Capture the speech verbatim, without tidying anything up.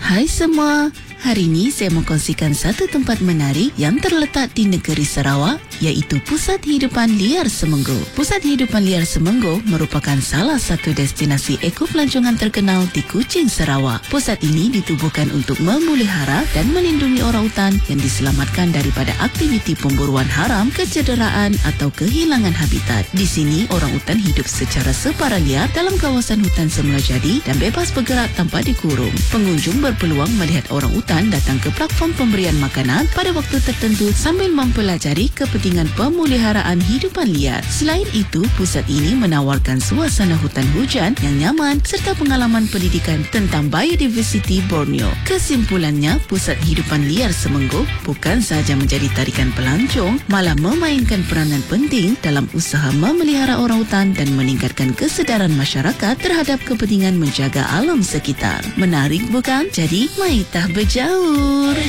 Hai semua, hari ini saya mengkongsikan satu tempat menarik yang terletak di negeri Sarawak, iaitu Pusat Hidupan Liar Semenggo. Pusat Hidupan Liar Semenggo merupakan salah satu destinasi ekopelancongan terkenal di Kuching, Sarawak. Pusat ini ditubuhkan untuk memelihara dan melindungi orang hutan yang diselamatkan daripada aktiviti pemburuan haram, kecederaan atau kehilangan habitat. Di sini, orang hutan hidup secara separa liar dalam kawasan hutan semula jadi dan bebas bergerak tanpa dikurung. Pengunjung berpeluang melihat orang hutan datang ke platform pemberian makanan pada waktu tertentu sambil mempelajari kepentingan pemeliharaan hidupan liar. Selain itu, pusat ini menawarkan suasana hutan hujan yang nyaman serta pengalaman pendidikan tentang biodiversity Borneo. Kesimpulannya, Pusat Hidupan Liar Semenggo bukan sahaja menjadi tarikan pelancong, malah memainkan peranan penting dalam usaha memelihara orang hutan dan meningkatkan kesedaran masyarakat terhadap kepentingan menjaga alam sekitar. Menarik bukan? Jadi, mari tah berjaur.